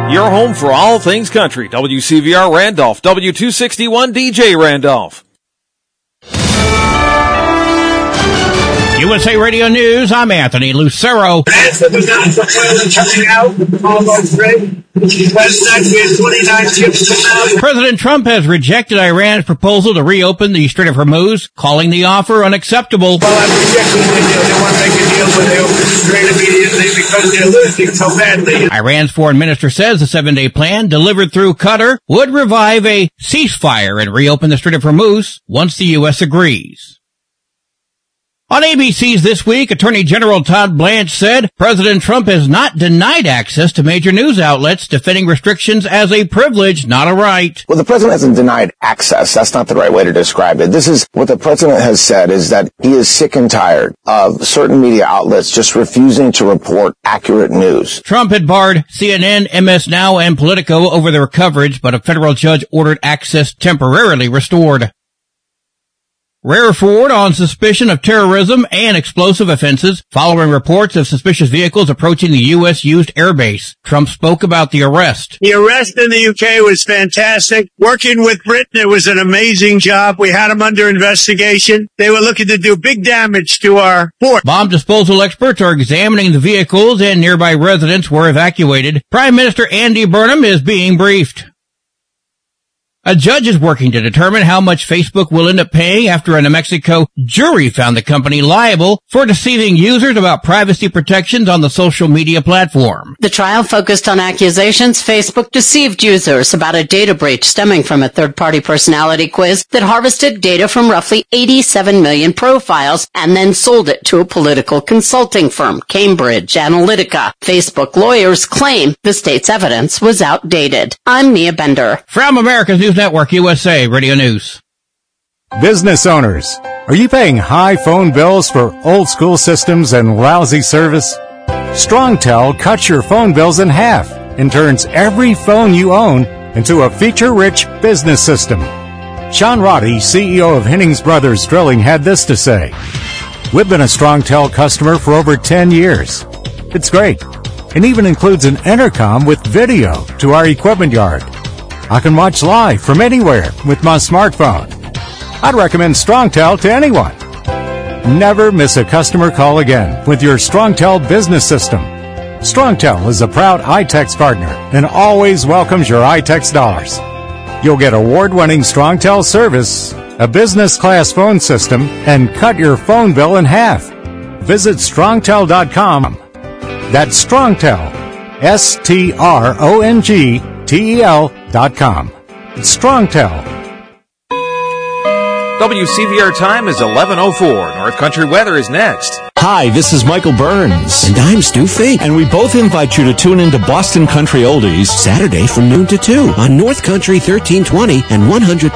Your home for all things country. WCVR Randolph, W261 DJ Randolph. USA Radio News, I'm Anthony Lucero. President Trump has rejected Iran's proposal to reopen the Strait of Hormuz, calling the offer unacceptable. Well, I'm rejecting the deal. They want to make a deal where they open the strait immediately because they're losing so badly. Iran's foreign minister says the 7-day plan, delivered through Qatar, would revive a ceasefire and reopen the Strait of Hormuz once the U.S. agrees. On ABC's This Week, Attorney General Todd Blanche said President Trump has not denied access to major news outlets, defending restrictions as a privilege, not a right. Well, the president hasn't denied access. That's not the right way to describe it. This is what the president has said, is that he is sick and tired of certain media outlets just refusing to report accurate news. Trump had barred CNN, MS Now, and Politico over their coverage, but a federal judge ordered access temporarily restored. Rare Ford on suspicion of terrorism and explosive offenses following reports of suspicious vehicles approaching the U.S. used airbase. Trump spoke about the arrest. The arrest in the UK was fantastic. Working with Britain, it was an amazing job. We had them under investigation. They were looking to do big damage to our port. Bomb disposal experts are examining the vehicles and nearby residents were evacuated. Prime Minister Andy Burnham is being briefed. A judge is working to determine how much Facebook will end up paying after a New Mexico jury found the company liable for deceiving users about privacy protections on the social media platform. The trial focused on accusations Facebook deceived users about a data breach stemming from a third-party personality quiz that harvested data from roughly 87 million profiles and then sold it to a political consulting firm, Cambridge Analytica. Facebook lawyers claim the state's evidence was outdated. I'm Nia Bender. From America's News Network, USA Radio News. Business owners, are you paying high phone bills for old school systems and lousy service? StrongTel cuts your phone bills in half and turns every phone you own into a feature-rich business system. Sean Roddy, CEO of Hennings Brothers Drilling, had this to say: "We've been a StrongTel customer for over 10 years. It's great, and even includes an intercom with video to our equipment yard. I can watch live from anywhere with my smartphone. I'd recommend StrongTel to anyone. Never miss a customer call again with your StrongTel business system. StrongTel is a proud iTex partner and always welcomes your iTex dollars. You'll get award-winning StrongTel service, a business-class phone system, and cut your phone bill in half. Visit StrongTel.com. That's StrongTel, StrongTel.com. It's StrongTel. WCVR time is 11:04. North Country weather is next. Hi, this is Michael Burns. And I'm Stu Fink. And we both invite you to tune into Boston Country Oldies Saturday from noon to 2 on North Country 1320 and 100.